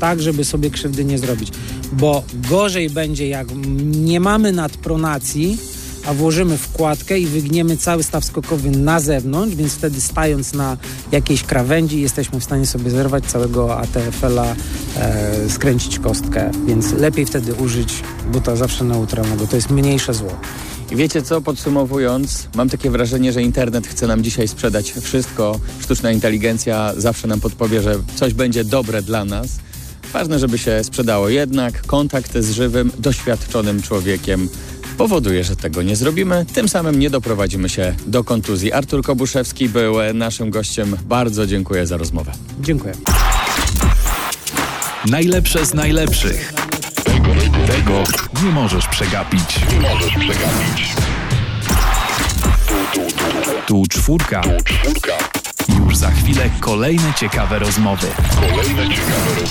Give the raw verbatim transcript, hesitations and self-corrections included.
tak, żeby sobie krzywdy nie zrobić. Bo gorzej będzie, jak nie mamy nadpronacji, a włożymy wkładkę i wygniemy cały staw skokowy na zewnątrz, więc wtedy stając na jakiejś krawędzi jesteśmy w stanie sobie zerwać całego A T F L-a, e, skręcić kostkę, więc lepiej wtedy użyć buta zawsze neutralnego. To jest mniejsze zło. I wiecie co, podsumowując, mam takie wrażenie, że internet chce nam dzisiaj sprzedać wszystko. Sztuczna inteligencja zawsze nam podpowie, że coś będzie dobre dla nas. Ważne, żeby się sprzedało. Jednak kontakt z żywym, doświadczonym człowiekiem powoduje, że tego nie zrobimy. Tym samym nie doprowadzimy się do kontuzji. Artur Kobuszewski był naszym gościem. Bardzo dziękuję za rozmowę. Dziękuję. Najlepsze z najlepszych. Tego nie możesz przegapić. Nie możesz przegapić. Tu czwórka. Już za chwilę kolejne ciekawe rozmowy. Kolejne ciekawe rozmowy.